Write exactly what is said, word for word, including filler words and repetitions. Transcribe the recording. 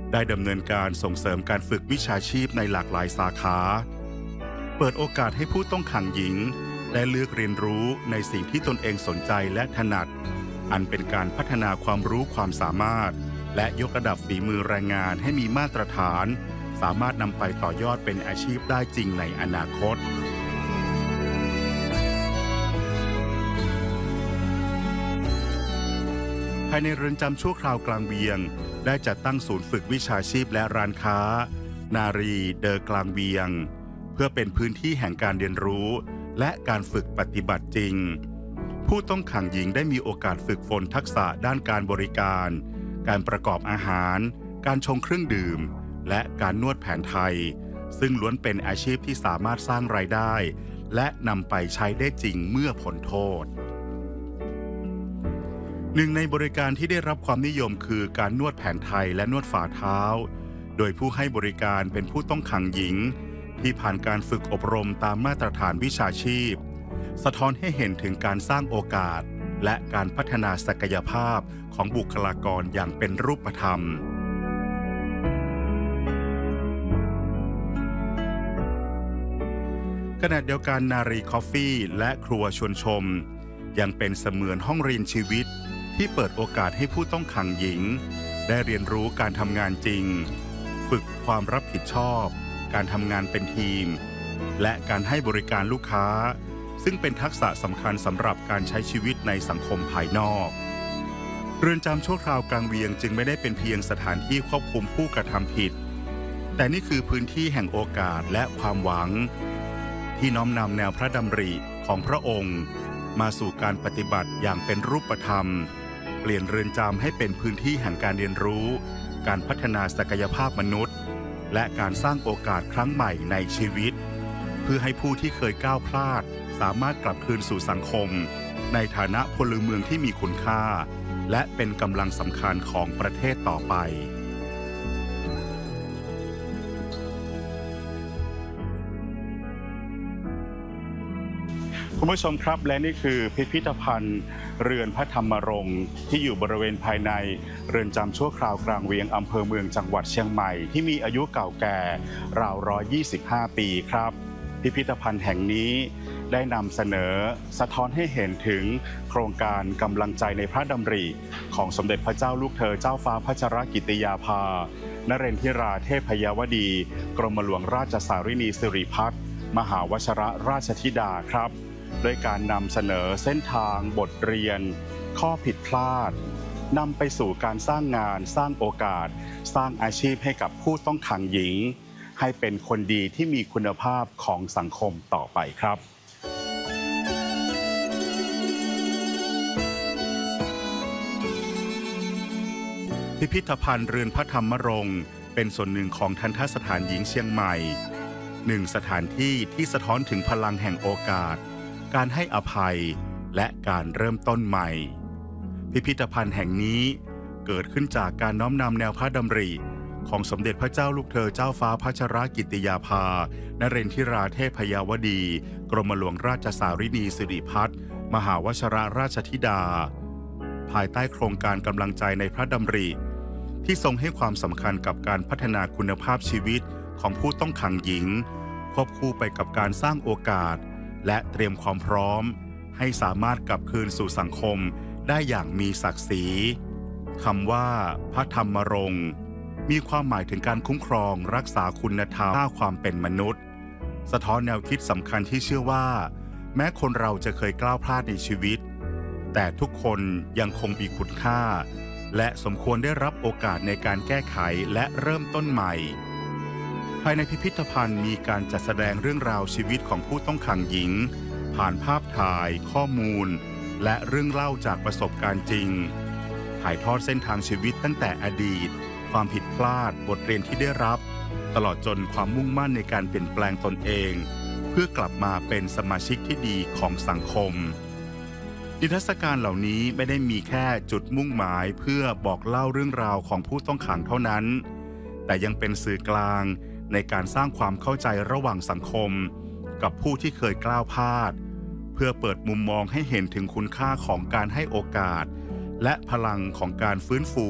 ได้ดำเนินการส่งเสริมการฝึกวิชาชีพในหลากหลายสาขาเปิดโอกาสให้ผู้ต้องขังหญิงได้เลือกเรียนรู้ในสิ่งที่ตนเองสนใจและถนัดอันเป็นการพัฒนาความรู้ความสามารถและยกระดับฝีมือแรงงานให้มีมาตรฐานสามารถนำไปต่อยอดเป็นอาชีพได้จริงในอนาคตภายในเรือนจำชั่วคราวกลางเวียงได้จัดตั้งศูนย์ฝึกวิชาชีพและร้านค้านารีเดอกลางเวียงเพื่อเป็นพื้นที่แห่งการเรียนรู้และการฝึกปฏิบัติจริงผู้ต้องขังหญิงได้มีโอกาสฝึกฝนทักษะด้านการบริการการประกอบอาหารการชงเครื่องดื่มและการนวดแผนไทยซึ่งล้วนเป็นอาชีพที่สามารถสร้างรายได้และนำไปใช้ได้จริงเมื่อพ้นโทษหนึ่งในบริการที่ได้รับความนิยมคือการนวดแผนไทยและนวดฝ่าเท้าโดยผู้ให้บริการเป็นผู้ต้องขังหญิงที่ผ่านการฝึกอบรมตามมาตรฐานวิชาชีพสะท้อนให้เห็นถึงการสร้างโอกาสและการพัฒนาศักยภาพของบุคลากรอย่างเป็นรูปธรรมขณะเดียวกันนารีคอฟฟี่และครัวชวนชมยังเป็นเสมือนห้องเรียนชีวิตที่เปิดโอกาสให้ผู้ต้องขังหญิงได้เรียนรู้การทำงานจริงฝึกความรับผิดชอบการทำงานเป็นทีมและการให้บริการลูกค้าซึ่งเป็นทักษะสำคัญสำหรับการใช้ชีวิตในสังคมภายนอกเรือนจำชั่วคราวกลางเวียงจึงไม่ได้เป็นเพียงสถานที่ควบคุมผู้กระทำผิดแต่นี่คือพื้นที่แห่งโอกาสและความหวังที่น้อมนำแนวพระดำริของพระองค์มาสู่การปฏิบัติอย่างเป็นรูปธรรมเปลี่ยนเรือนจำให้เป็นพื้นที่แห่งการเรียนรู้การพัฒนาศักยภาพมนุษย์และการสร้างโอกาสครั้งใหม่ในชีวิตเพื่อให้ผู้ที่เคยก้าวพลาดสามารถกลับคืนสู่สังคมในฐานะพลเมืองที่มีคุณค่าและเป็นกำลังสำคัญของประเทศต่อไปคุณผู้ชมครับและนี่คือพิพิธภัณฑ์เรือนพระธรรมรงค์ที่อยู่บริเวณภายในเรือนจำชั่วคราวกลางเวียงอำเภอเมืองจังหวัดเชียงใหม่ที่มีอายุเก่าแก่ราวหนึ่งร้อยยี่สิบห้าปีครับพิพิธภัณฑ์แห่งนี้ได้นำเสนอสะท้อนให้เห็นถึงโครงการกำลังใจในพระดำริของสมเด็จพระเจ้าลูกเธอเจ้าฟ้าพัชรกิติยาภานเรนทิราเทพยวดีกรมหลวงราชสารินีสิริพัฒน์มหาวชรราชธิดาครับด้วยการนำเสนอเส้นทางบทเรียนข้อผิดพลาดนำไปสู่การสร้างงานสร้างโอกาสสร้างอาชีพให้กับผู้ต้องขังหญิงให้เป็นคนดีที่มีคุณภาพของสังคมต่อไปครับพิพิธภัณฑ์เรือนพระธรรมรงค์เป็นส่วนหนึ่งของทัณฑสถานหญิงเชียงใหม่หนึ่งสถานที่ที่สะท้อนถึงพลังแห่งโอกาสการให้อภัยและการเริ่มต้นใหม่พิพิธภัณฑ์แห่งนี้เกิดขึ้นจากการน้อมนำแนวพระดำริของสมเด็จพระเจ้าลูกเธอเจ้าฟ้าพัชรกิติยาภานเรนทิราเทพยวดีกรมหลวงราชสารินีสิริพัฒน์มหาวชรราชธิดาภายใต้โครงการกำลังใจในพระดำริที่ทรงให้ความสำคัญกับการพัฒนาคุณภาพชีวิตของผู้ต้องขังหญิงควบคู่ไปกับการสร้างโอกาสและเตรียมความพร้อมให้สามารถกลับคืนสู่สังคมได้อย่างมีศักดิ์ศรีคำว่าพระธรรมรงค์มีความหมายถึงการคุ้มครองรักษาคุณธรรมความเป็นมนุษย์สะท้อนแนวคิดสำคัญที่เชื่อว่าแม้คนเราจะเคยก้าวพลาดในชีวิตแต่ทุกคนยังคงมีคุณค่าและสมควรได้รับโอกาสในการแก้ไขและเริ่มต้นใหม่ภายในพิพิธภัณฑ์มีการจัดแสดงเรื่องราวชีวิตของผู้ต้องขังหญิงผ่านภาพถ่ายข้อมูลและเรื่องเล่าจากประสบการณ์จริงถ่ายทอดเส้นทางชีวิตตั้งแต่อดีตความผิดพลาดบทเรียนที่ได้รับตลอดจนความมุ่งมั่นในการเปลี่ยนแปลงตนเองเพื่อกลับมาเป็นสมาชิกที่ดีของสังคมนิทรรศการเหล่านี้ไม่ได้มีแค่จุดมุ่งหมายเพื่อบอกเล่าเรื่องราวของผู้ต้องขังเท่านั้นแต่ยังเป็นสื่อกลางในการสร้างความเข้าใจระหว่างสังคมกับผู้ที่เคยกล้าวพลาดเพื่อเปิดมุมมองให้เห็นถึงคุณค่าของการให้โอกาสและพลังของการฟื้นฟู